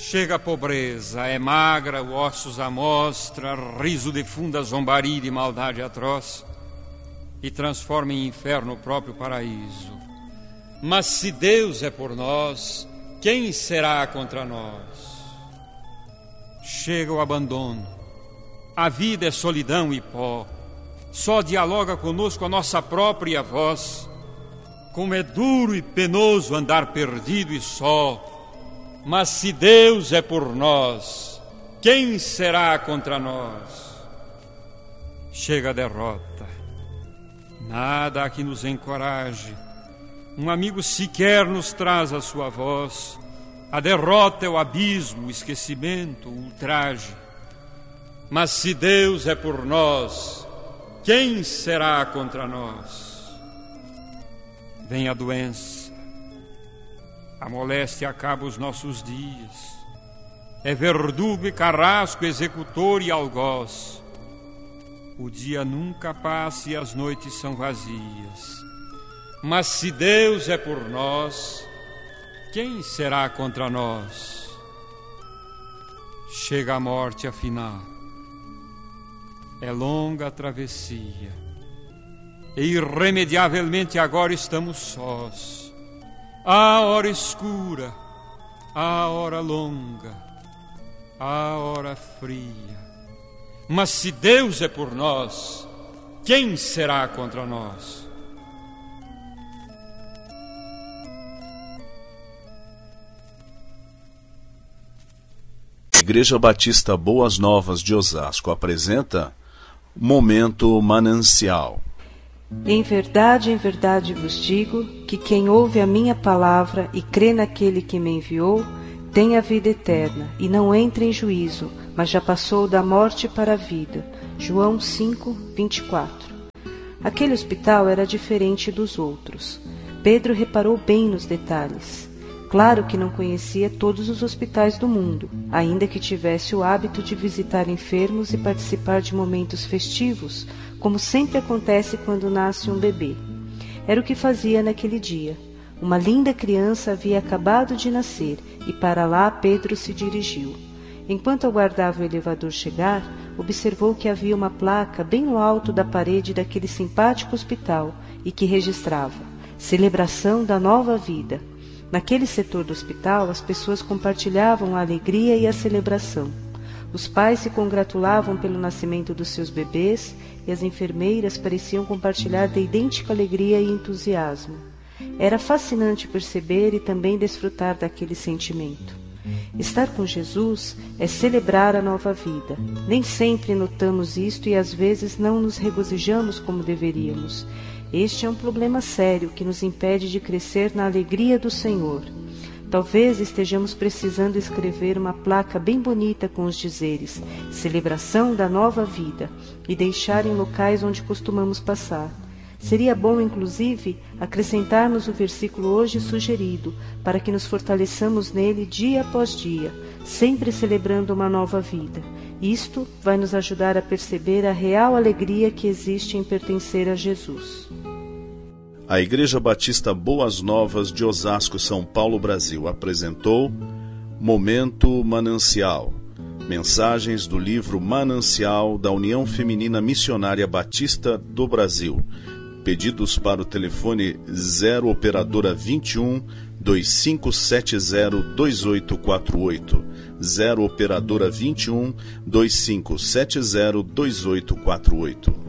Chega a pobreza, é magra, ossos à mostra, riso de funda zombaria de maldade atroz, e transforma em inferno o próprio paraíso. Mas se Deus é por nós, quem será contra nós? Chega o abandono, a vida é solidão e pó, só dialoga conosco a nossa própria voz. Como é duro e penoso andar perdido e só, mas se Deus é por nós, quem será contra nós? Chega a derrota, nada há que nos encoraje, um amigo sequer nos traz a sua voz. A derrota é o abismo, o esquecimento, o ultraje. Mas se Deus é por nós, quem será contra nós? Vem a doença, a moléstia acaba os nossos dias. É verdugo e carrasco, executor e algoz. O dia nunca passa e as noites são vazias. Mas se Deus é por nós, quem será contra nós? Chega a morte afinal, é longa a travessia, e irremediavelmente agora estamos sós. Há hora escura, há hora longa, há hora fria. Mas se Deus é por nós, quem será contra nós? Igreja Batista Boas Novas de Osasco apresenta Momento Manancial. Em verdade vos digo que quem ouve a minha palavra e crê naquele que me enviou, tem a vida eterna e não entra em juízo, mas já passou da morte para a vida. João 5:24. Aquele hospital era diferente dos outros. Pedro reparou bem nos detalhes. Claro que não conhecia todos os hospitais do mundo, ainda que tivesse o hábito de visitar enfermos e participar de momentos festivos, como sempre acontece quando nasce um bebê. Era o que fazia naquele dia. Uma linda criança havia acabado de nascer e para lá Pedro se dirigiu. Enquanto aguardava o elevador chegar, observou que havia uma placa bem no alto da parede daquele simpático hospital e que registrava Celebração da Nova Vida. Naquele setor do hospital, as pessoas compartilhavam a alegria e a celebração. Os pais se congratulavam pelo nascimento dos seus bebês e as enfermeiras pareciam compartilhar da idêntica alegria e entusiasmo. Era fascinante perceber e também desfrutar daquele sentimento. Estar com Jesus é celebrar a nova vida. Nem sempre notamos isto e às vezes não nos regozijamos como deveríamos. Este é um problema sério que nos impede de crescer na alegria do Senhor. Talvez estejamos precisando escrever uma placa bem bonita com os dizeres Celebração da Nova Vida e deixar em locais onde costumamos passar. Seria bom, inclusive, acrescentarmos o versículo hoje sugerido, para que nos fortaleçamos nele dia após dia, sempre celebrando uma nova vida. Isto vai nos ajudar a perceber a real alegria que existe em pertencer a Jesus. A Igreja Batista Boas Novas de Osasco, São Paulo, Brasil, apresentou Momento Manancial. Mensagens do livro Manancial da União Feminina Missionária Batista do Brasil. Pedidos para o telefone 0 operadora 21 2570 2848. 0 operadora 21 2570 2848.